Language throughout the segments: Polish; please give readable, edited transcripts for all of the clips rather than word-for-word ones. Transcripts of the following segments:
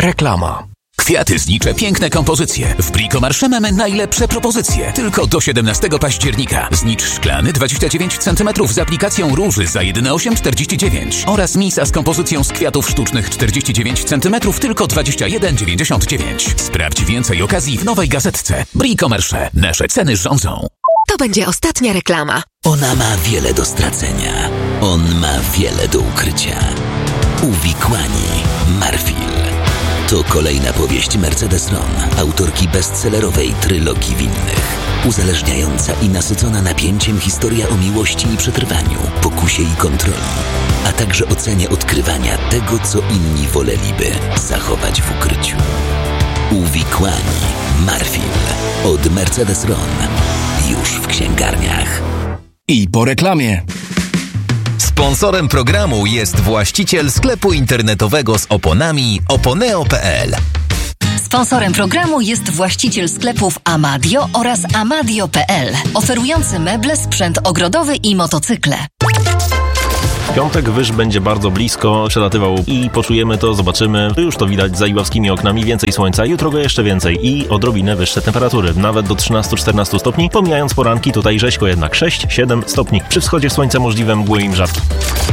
Reklama. Kwiaty znicze, piękne kompozycje. W Bricomarché mamy najlepsze propozycje. Tylko do 17 października. Znicz szklany 29 cm z aplikacją róży za jedyne 8,49 oraz misa z kompozycją z kwiatów sztucznych 49 cm tylko 21,99. Sprawdź więcej okazji w nowej gazetce. Bricomarché. Nasze ceny rządzą. To będzie ostatnia reklama. Ona ma wiele do stracenia. On ma wiele do ukrycia. Uwikłani Marfil. To kolejna powieść Mercedes Ron, autorki bestsellerowej trylogii winnych. Uzależniająca i nasycona napięciem historia o miłości i przetrwaniu, pokusie i kontroli, a także o cenie odkrywania tego, co inni woleliby zachować w ukryciu. Uwikłani Marfil od Mercedes Ron. Już w księgarniach. I po reklamie. Sponsorem programu jest właściciel sklepu internetowego z oponami oponeo.pl. Sponsorem programu jest właściciel sklepów Amadio oraz amadio.pl, oferujący meble, sprzęt ogrodowy i motocykle. Piątek wyż będzie bardzo blisko przelatywał i poczujemy to, zobaczymy. Już to widać za iławskimi oknami. Więcej słońca, jutro go jeszcze więcej i odrobinę wyższe temperatury. Nawet do 13-14 stopni, pomijając poranki tutaj rzeźko jednak 6-7 stopni. Przy wschodzie słońca możliwe mgły i mrzawki.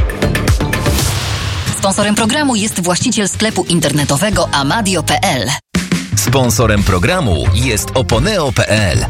Sponsorem programu jest właściciel sklepu internetowego amadio.pl. Sponsorem programu jest oponeo.pl.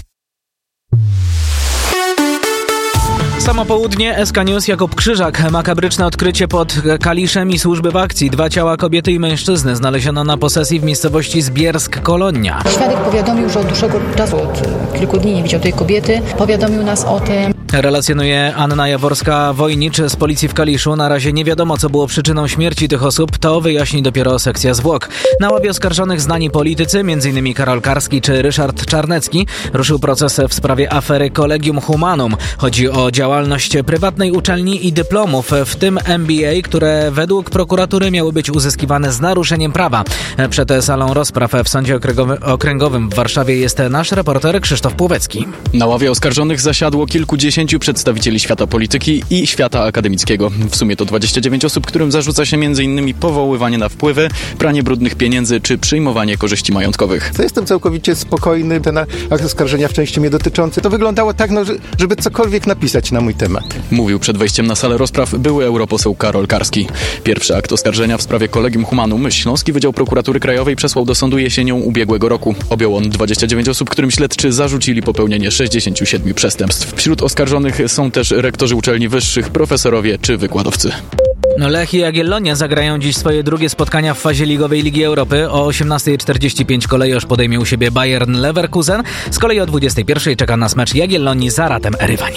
Samo południe, SK News, Jakub Krzyżak. Makabryczne odkrycie pod Kaliszem i służby w akcji. 2 ciała kobiety i mężczyzny znaleziono na posesji w miejscowości Zbiersk-Kolonia. Świadek powiadomił, że od dłuższego czasu, od kilku dni nie widział tej kobiety. Powiadomił nas o tym. Relacjonuje Anna Jaworska-Wojnicz z policji w Kaliszu. Na razie nie wiadomo, co było przyczyną śmierci tych osób. To wyjaśni dopiero sekcja zwłok. Na ławie oskarżonych znani politycy, m.in. Karol Karski czy Ryszard Czarnecki. Ruszył proces w sprawie afery Collegium Humanum. Chodzi o działalność prywatnej uczelni i dyplomów, w tym MBA, które według prokuratury miały być uzyskiwane z naruszeniem prawa. Przed salą rozpraw w Sądzie Okręgowym w Warszawie jest nasz reporter Krzysztof Płowecki. Na ławie oskarżonych zasiadło kilkudziesięciu przedstawicieli świata polityki i świata akademickiego. W sumie to 29 osób, którym zarzuca się m.in. powoływanie na wpływy, pranie brudnych pieniędzy czy przyjmowanie korzyści majątkowych. To jestem całkowicie spokojny. Ten akt oskarżenia w części mnie dotyczący. To wyglądało tak, żeby cokolwiek napisać na mój temat. Mówił przed wejściem na salę rozpraw były europoseł Karol Karski. Pierwszy akt oskarżenia w sprawie Collegium Humanum Śląski Wydział Prokuratury Krajowej przesłał do sądu jesienią ubiegłego roku. Objął on 29 osób, którym śledczy zarzucili popełnienie 67 przestępstw. Wśród oskarżonych są też rektorzy uczelni wyższych, profesorowie czy wykładowcy. Lech i Jagiellonia zagrają dziś swoje drugie spotkania w fazie ligowej Ligi Europy. O 18:45 kolejorz podejmie u siebie Bayern Leverkusen. Z kolei o 21:00 czeka nas mecz Jagiellonii z Aratem Erywań.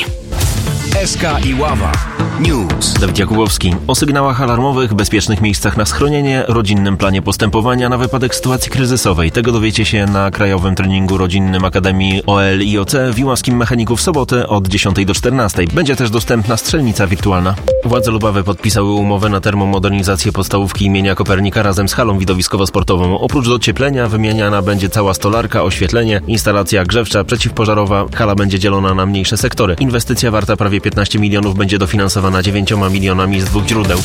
SK Iława News. Dawid Jakubowski. O sygnałach alarmowych, bezpiecznych miejscach na schronienie, rodzinnym planie postępowania na wypadek sytuacji kryzysowej. Tego dowiecie się na krajowym treningu rodzinnym Akademii OL-IOC w Iławskim Mechaniku w sobotę od 10 do 14. Będzie też dostępna strzelnica wirtualna. Władze Lubawy podpisały umowę na termomodernizację podstawówki imienia Kopernika razem z halą widowiskowo-sportową. Oprócz docieplenia wymieniana będzie cała stolarka, oświetlenie, instalacja grzewcza, przeciwpożarowa. Hala będzie dzielona na mniejsze sektory. Inwestycja warta prawie 15 milionów będzie dofinansowana 9 milionami z 2 źródeł.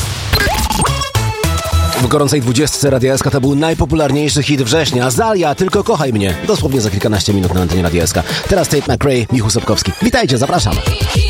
W gorącej 20 Radia SK to był najpopularniejszy hit września. Zalia, tylko kochaj mnie. Dosłownie za kilkanaście minut na antenie Radia SK. Teraz Tate McRae, Michu Sobkowski. Witajcie, zapraszam.